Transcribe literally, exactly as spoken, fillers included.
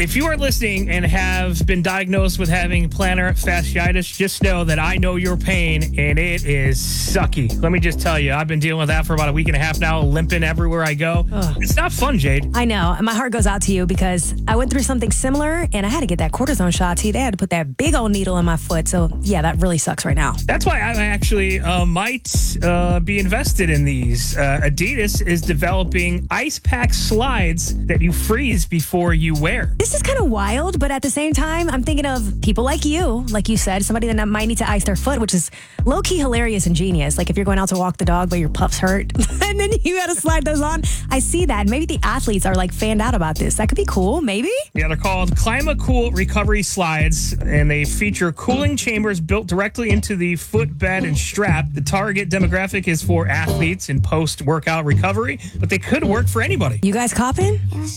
if you are listening and have been diagnosed with having plantar fasciitis, just know that I know your pain, and it is sucky. Let me just tell you, I've been dealing with that for about a week and a half now, limping everywhere I go. Ugh. It's not fun, Jade. I know. My heart goes out to you because I went through something similar, and I had to get that cortisone shot, too. They had to put that big old needle in my foot. So, yeah, that really sucks right now. That's why I actually uh, might uh, be invested in these. Uh, Adidas is developing ice pack slides that you freeze before you wear. This is kind of wild, but at the same time, I'm thinking of people like you, like you said, somebody that might need to ice their foot, which is low-key hilarious and genius. Like if you're going out to walk the dog, but your pups hurt, and then you got to slide those on. I see that. Maybe the athletes are like fanned out about this. That could be cool, maybe? Yeah, they're called ClimaCool Recovery Slides, and they feature cooling chambers built directly into the footbed and strap. The target demographic is for athletes in post-workout recovery, but they could work for anybody. You guys copping?